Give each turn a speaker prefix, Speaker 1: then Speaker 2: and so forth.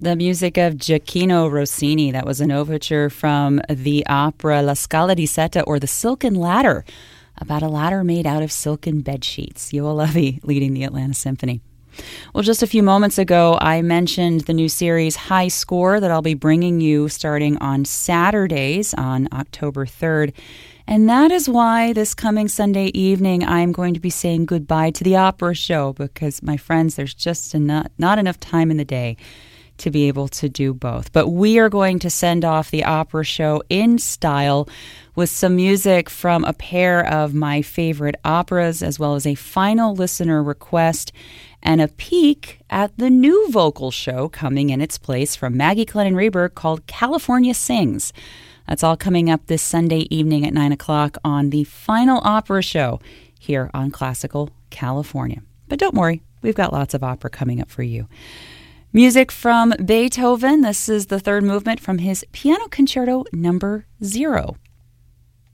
Speaker 1: The music of Gioacchino Rossini. That was an overture from the opera La Scala di Seta, or The Silken Ladder, about a ladder made out of silken bed sheets. Yoel Levy leading the Atlanta Symphony. Well, just a few moments ago, I mentioned the new series High Score that I'll be bringing you starting on Saturdays on October 3rd. And that is why this coming Sunday evening, I'm going to be saying goodbye to the opera show, because, my friends, there's just not enough time in the day to be able to do both. But we are going to send off the opera show in style with some music from a pair of my favorite operas, as well as a final listener request and a peek at the new vocal show coming in its place from Maggie Glennon Rayberg called California Sings. That's all coming up this Sunday evening at 9 o'clock on the final opera show here on Classical California. But don't worry, we've got lots of opera coming up for you. Music from Beethoven. This is the third movement from his Piano Concerto No. 0.